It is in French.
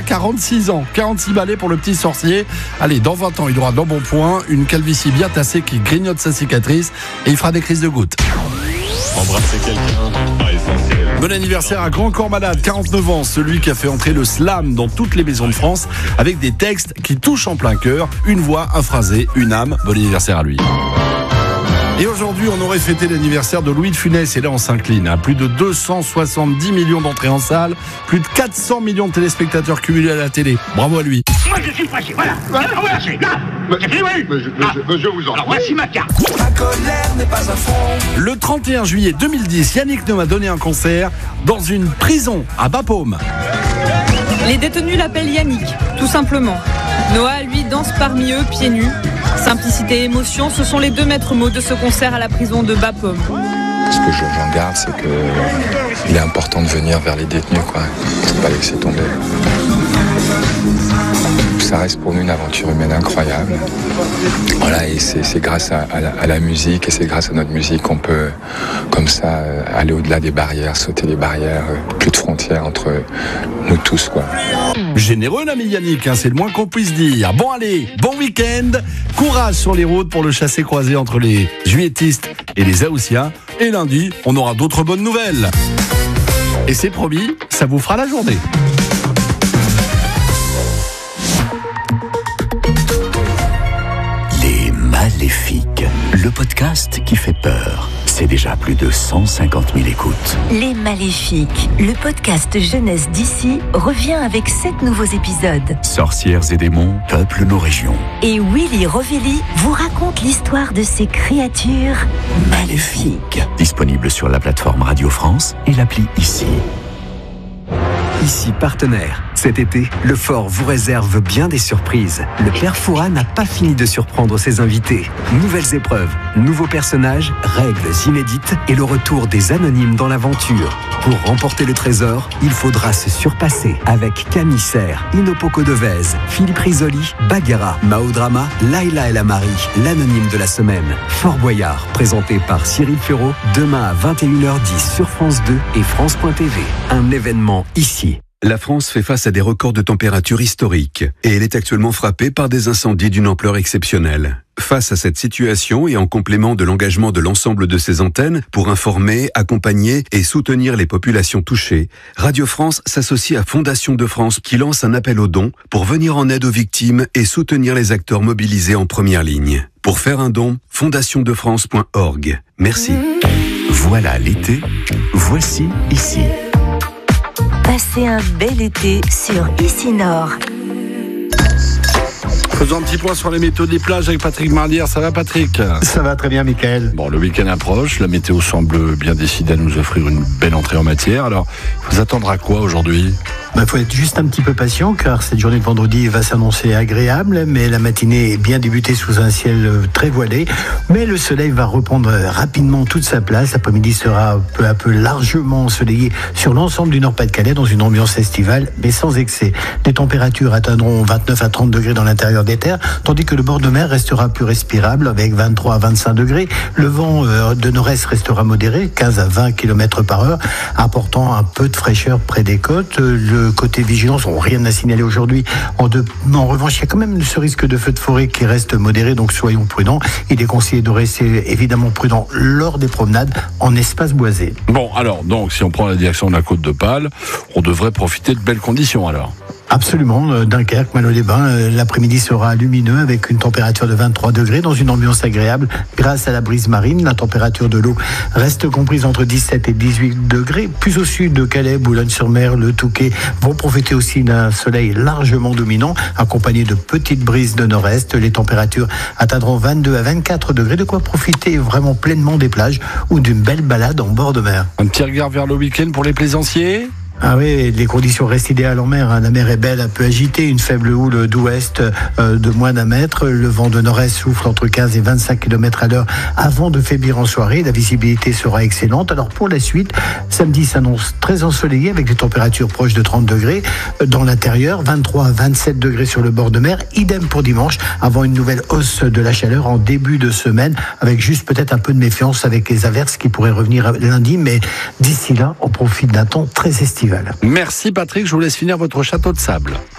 46 ans. 46 balais pour le petit sorcier. Allez, dans 20 ans, il aura d'embonpoint, une calvitie bien tassée qui grignote sa cicatrice et il fera des crises de gouttes. Embrasser quelqu'un, pas essentiel. Bon anniversaire à Grand Corps Malade, 49 ans, celui qui a fait entrer le slam dans toutes les maisons de France avec des textes qui touchent en plein cœur, une voix, un phrasé, une âme. Bon anniversaire à lui. Et aujourd'hui, on aurait fêté l'anniversaire de Louis de Funès, et là on s'incline à plus de 270 millions d'entrées en salle, plus de 400 millions de téléspectateurs cumulés à la télé. Bravo à lui. Moi je suis pressé, voilà. Voilà, c'est là. C'est fini, oui. Je vous en Alors voici ma carte. Ma colère n'est pas un front. Le 31 juillet 2010, Yannick Noah a donné un concert dans une prison à Bapaume. Les détenus l'appellent Yannick, tout simplement. Noah, lui, danse parmi eux, pieds nus. Simplicité et émotion, ce sont les deux maîtres mots de ce concert à la prison de Bapaume. Ce que j'en garde, c'est que il est important de venir vers les détenus, quoi. Faut pas laisser tomber. Ça reste pour nous une aventure humaine incroyable. Voilà, et c'est grâce à la musique et c'est grâce à notre musique qu'on peut, comme ça, aller au-delà des barrières, sauter les barrières, plus de frontières entre nous tous, quoi. Généreux l'ami Yannick, c'est le moins qu'on puisse dire. Bon allez, bon week-end, courage sur les routes pour le chassé-croisé entre les juilletistes et les haussiens. Et lundi, on aura d'autres bonnes nouvelles. Et c'est promis, ça vous fera la journée. Les Maléfiques, le podcast qui fait peur. C'est déjà plus de 150 000 écoutes. Les Maléfiques, le podcast jeunesse d'ici, revient avec 7 nouveaux épisodes. Sorcières et démons peuplent nos régions. Et Willy Rovelli vous raconte l'histoire de ces créatures maléfiques. Disponible sur la plateforme Radio France et l'appli Ici. Ici partenaire. Cet été, le Fort vous réserve bien des surprises. Le Père Fouras n'a pas fini de surprendre ses invités. Nouvelles épreuves, nouveaux personnages, règles inédites et le retour des anonymes dans l'aventure. Pour remporter le trésor, il faudra se surpasser avec Camille Serre, Inopoko Devez, Philippe Risoli, Bagheera, Mao Drama, Laila El Amari, l'anonyme de la semaine. Fort Boyard, présenté par Cyril Ferraud, demain à 21h10 sur France 2 et France.tv. Un événement ici. La France fait face à des records de température historiques et elle est actuellement frappée par des incendies d'une ampleur exceptionnelle. Face à cette situation et en complément de l'engagement de l'ensemble de ses antennes pour informer, accompagner et soutenir les populations touchées, Radio France s'associe à Fondation de France qui lance un appel aux dons pour venir en aide aux victimes et soutenir les acteurs mobilisés en première ligne. Pour faire un don, fondationdefrance.org. Merci. Voilà l'été, voici Ici. Passez un bel été sur Ici Nord. Faisons un petit point sur les météos des plages avec Patrick Marlière. Ça va Patrick ? Ça va très bien Mickaël. Bon, le week-end approche, la météo semble bien décidée à nous offrir une belle entrée en matière. Alors, vous attendre à quoi aujourd'hui ? Il faut être juste un petit peu patient car cette journée de vendredi va s'annoncer agréable, mais la matinée est bien débutée sous un ciel très voilé. Mais le soleil va reprendre rapidement toute sa place. L'après-midi sera peu à peu largement ensoleillé sur l'ensemble du Nord-Pas-de-Calais dans une ambiance estivale, mais sans excès. Les températures atteindront 29 à 30 degrés dans l'intérieur des terres, tandis que le bord de mer restera plus respirable avec 23 à 25 degrés. Le vent de nord-est restera modéré, 15 à 20 km par heure, apportant un peu de fraîcheur près des côtes. Le côté vigilance, rien à signaler aujourd'hui. En revanche, il y a quand même ce risque de feu de forêt qui reste modéré, donc soyons prudents. Il est conseillé de rester évidemment prudent lors des promenades en espace boisé. Bon, alors, donc, si on prend la direction de la côte de Pâle, on devrait profiter de belles conditions alors. Absolument, Dunkerque, Malo-les-Bains, l'après-midi sera lumineux avec une température de 23 degrés dans une ambiance agréable grâce à la brise marine. La température de l'eau reste comprise entre 17 et 18 degrés. Plus au sud de Calais, Boulogne-sur-Mer, le Touquet vont profiter aussi d'un soleil largement dominant accompagné de petites brises de nord-est. Les températures atteindront 22 à 24 degrés, de quoi profiter vraiment pleinement des plages ou d'une belle balade en bord de mer. Un petit regard vers le week-end pour les plaisanciers ? Ah oui, les conditions restent idéales en mer. La mer est belle, un peu agitée, une faible houle d'ouest de moins d'un mètre. Le vent de nord-est souffle entre 15 et 25 km à l'heure avant de faiblir en soirée. La visibilité sera excellente. Alors pour la suite, samedi s'annonce très ensoleillé avec des températures proches de 30 degrés. Dans l'intérieur, 23 à 27 degrés sur le bord de mer. Idem pour dimanche, avant une nouvelle hausse de la chaleur en début de semaine, avec juste peut-être un peu de méfiance avec les averses qui pourraient revenir lundi. Mais d'ici là, on profite d'un temps très estival. Merci Patrick, je vous laisse finir votre château de sable.